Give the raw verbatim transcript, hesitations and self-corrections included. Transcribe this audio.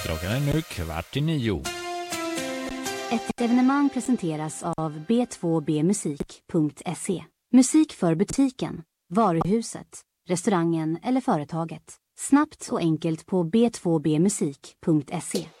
Klockan är nu kvart i nio. Ett evenemang presenteras av b två b musik punkt se. Musik för butiken, varuhuset, restaurangen eller företaget. Snabbt och enkelt på b två b musik punkt se.